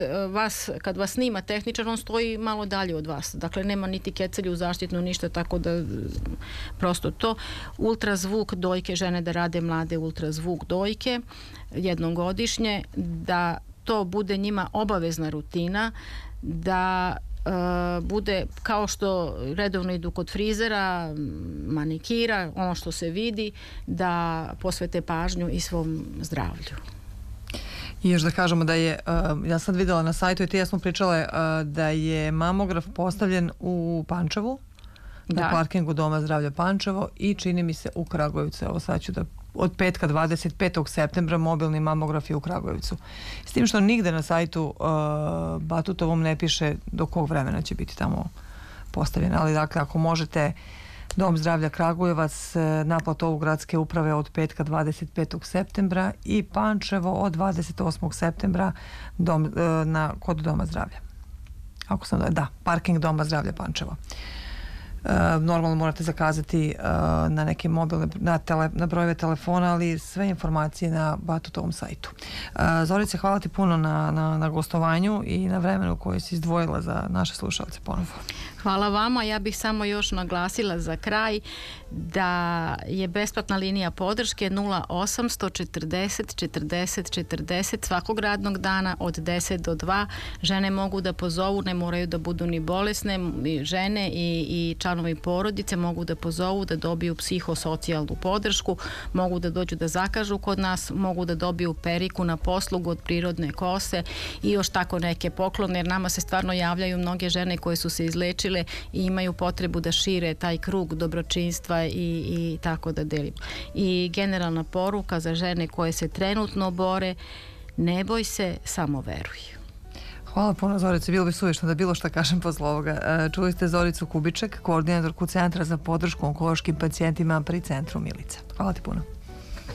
kad vas snima tehničar, on stoji malo dalje od vas. Dakle, nema niti kecelju zaštitnu, ništa, tako da prosto to. Ultrazvuk dojke, žene da rade mlade ultrazvuk dojke jednom godišnje, da to bude njima obavezna rutina, da bude kao što redovno idu kod frizera, manikira, ono što se vidi, da posvete pažnju i svom zdravlju. I još da kažemo da je, ja sam videla na sajtu i ti ja smo pričale da je mamograf postavljen u Pančevu, na parkingu Doma zdravlja Pančevo i čini mi se u Kragujevcu. Evo sad ću da od petka 25. septembra mobilni mamograf je u Kragujevcu. S tim što nigde na sajtu Batutovom ne piše do kog vremena će biti tamo postavljen. Ali dakle, ako možete, Dom zdravlja Kragujevac na platovu gradske uprave od petka 25. septembra i Pančevo od 28. septembra kod Doma zdravlja. Ako sam parking Doma zdravlja Pančevo. Normalno morate zakazati na neke mobilne, na brojeve telefona, ali sve informacije na Batutovom sajtu. Zorice, hvala ti puno na gostovanju i na vremenu koje si izdvojila za naše slušalce ponovo. Hvala vama. Ja bih samo još naglasila za kraj da je besplatna linija podrške 0800 40 40 40 svakog radnog dana od 10 do 2. Žene mogu da pozovu, ne moraju da budu ni bolesne, žene i članovi porodice mogu da pozovu, da dobiju psihosocijalnu podršku, mogu da dođu da zakažu kod nas, mogu da dobiju periku na poslugu od prirodne kose i još tako neke poklone, jer nama se stvarno javljaju mnoge žene koje su se izlečile i imaju potrebu da šire taj krug dobročinstva i tako da delimo. I generalna poruka za žene koje se trenutno bore, ne boj se, samo veruj. Hvala puno, Zorice. Bilo bi suvišno da bilo šta kažem posle ovoga. Čuli ste Zoricu Kubiček, koordinatorku Centra za podršku onkološkim pacijentima pri Centru Milica. Hvala ti puno.